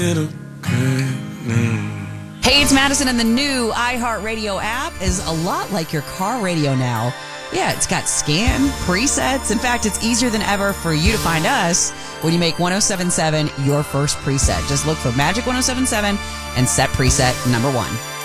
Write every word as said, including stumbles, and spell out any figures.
Hey, it's Madison, and the new iHeartRadio app is a lot like your car radio now. Yeah, it's got scan, presets. In fact, it's easier than ever for you to find us when you make one oh seven point seven your first preset. Just look for Magic one oh seven point seven and set preset number one.